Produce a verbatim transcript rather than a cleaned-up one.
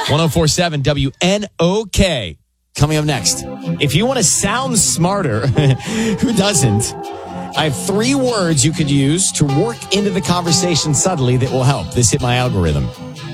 ten forty-seven W N O K. Coming up next. If you want to sound smarter, who doesn't? I have three words you could use to work into the conversation subtly that will help. This hit my algorithm.